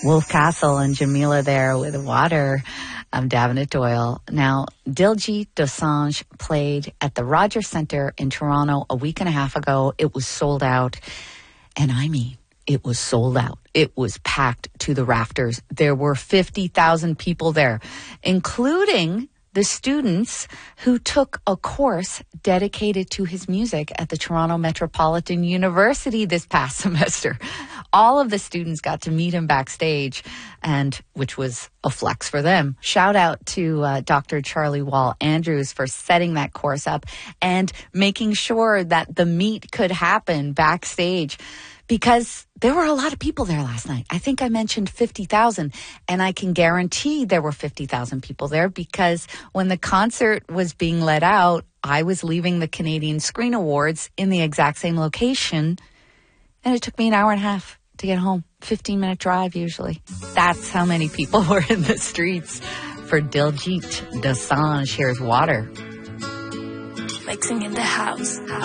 Wolf Castle and Jamila there with Water. I'm Davenant Doyle. Now, Diljit Dosanjh played at the Rogers Centre in Toronto a week and a half ago. It was sold out. And I mean, it was sold out. It was packed to the rafters. There were 50,000 people there, including the students who took a course dedicated to his music at the Toronto Metropolitan University this past semester. All of the students got to meet him backstage, and which was a flex for them. Shout out to Dr. Charlie Wall Andrews for setting that course up and making sure that the meet could happen backstage, because there were a lot of people there last night. I think I mentioned 50,000, and I can guarantee there were 50,000 people there, because when the concert was being let out, I was leaving the Canadian Screen Awards in the exact same location, and it took me an hour and a half to get home. 15-minute drive usually. That's how many people were in the streets for Diljit Dosanjh. Here's Water. Mixing in the house.